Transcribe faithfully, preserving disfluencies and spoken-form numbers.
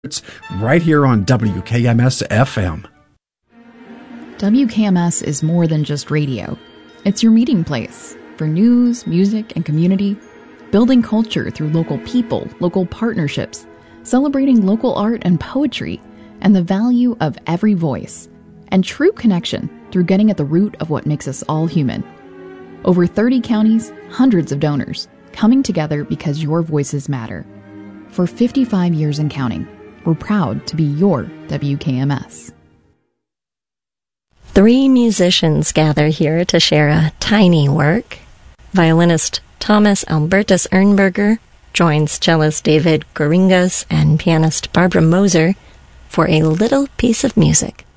It's right here on W K M S F M. W K M S is more than just radio. It's your meeting place for news, music, and community, building culture through local people, local partnerships, celebrating local art and poetry, and the value of every voice, and true connection through getting at the root of what makes us all human. Over thirty counties, hundreds of donors, coming together because your voices matter. For fifty-five years and counting, we're proud to be your W K M S. Three musicians gather here to share a tiny work. Violinist Thomas Albertus Ernberger joins cellist David Goringas and pianist Barbara Moser for a little piece of music.